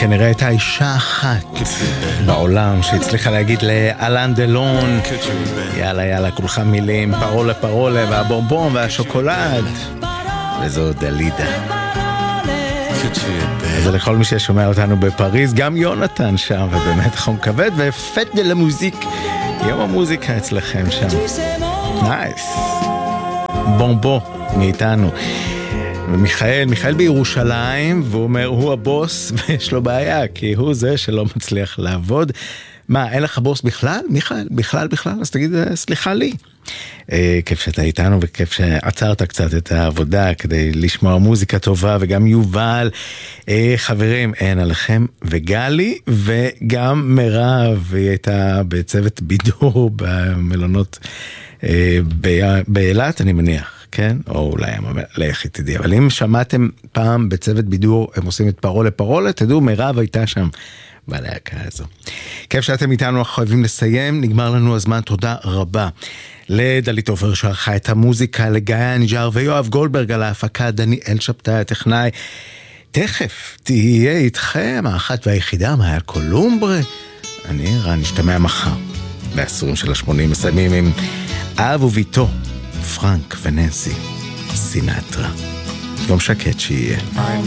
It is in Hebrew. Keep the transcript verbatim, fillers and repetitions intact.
כנראה הייתה אישה אחת בעולם שהצליחה להגיד לאלן דלון, יאללה יאללה כולכם מילים, פרולה פרולה והבומבום והשוקולד, וזו דלידה. אז לכל מי ששומע אותנו בפריז, גם יונתן שם, ובאמת חום כבד, ופט דה למוזיק, יום המוזיקה אצלכם שם. נייס. בומבו מאיתנו. ומיכאל, מיכאל בירושלים, והוא אומר, הוא הבוס ויש לו בעיה, כי הוא זה שלא מצליח לעבוד. מה, אין לך בוס בכלל? מיכאל, בכלל, בכלל? אז תגיד, סליחה לי. אה, כיף שאתה איתנו, וכיף שעצרת קצת את העבודה כדי לשמוע מוזיקה טובה, וגם יובל. אה, חברים, אין עליכם, וגלי, וגם מירב, היא הייתה בצוות בידור במלונות אה, באילת, אני מניח. כן? או אולי לך תדעי. אבל אם שמעתם פעם בצוות בידור, הם עושים את פרולה פרולה, תדעו, מירב הייתה שם בלהקה הזו. כיף שאתם איתנו, אנחנו חייבים לסיים, נגמר לנו הזמן, תודה רבה. לדלית עופר שערכה את המוזיקה, לגיא אנג'ר ויואב גולדברג על ההפקה, דניאל שבתאי הטכנאי. תכף תהיה איתכם, האחת והיחידה, מאיה קולומברה. אני רן, נשתמע מחר. בעשורים של השמונים מסיימים עם אב וביתו. פרנק ונסי סינטרה. יום שקט שיהיה.